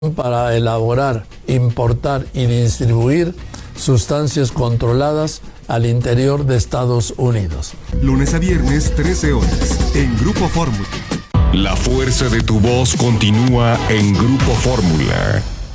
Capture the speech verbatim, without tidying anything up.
para elaborar, importar y distribuir sustancias controladas al interior de Estados Unidos. Lunes a viernes, trece horas, en Grupo Fórmula. La fuerza de tu voz continúa en Grupo Fórmula.